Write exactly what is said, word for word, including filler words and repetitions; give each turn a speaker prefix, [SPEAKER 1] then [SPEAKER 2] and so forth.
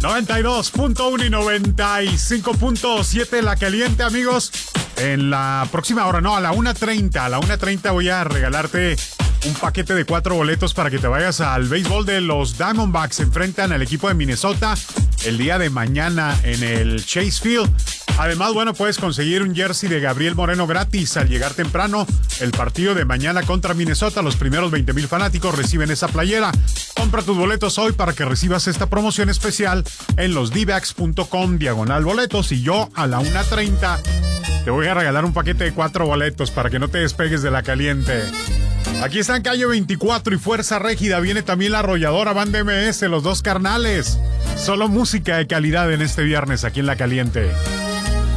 [SPEAKER 1] noventa y dos punto uno y noventa y cinco punto siete La Caliente, amigos. En la próxima hora, no, a la una treinta, a la una treinta voy a regalarte un paquete de cuatro boletos para que te vayas al béisbol de los Diamondbacks. Se enfrentan al equipo de Minnesota el día de mañana en el Chase Field. Además, bueno, puedes conseguir un jersey de Gabriel Moreno gratis al llegar temprano. El partido de mañana contra Minnesota, los primeros veinte mil fanáticos reciben esa playera. Compra tus boletos hoy para que recibas esta promoción especial en losdbacks.com diagonal boletos. Y yo a la una treinta te voy a regalar un paquete de cuatro boletos para que no te despegues de La Caliente. Aquí están Calle veinticuatro y Fuerza Régida. Viene también La Arrolladora, Banda M S, Los Dos Carnales. Solo música de calidad en este viernes aquí en La Caliente.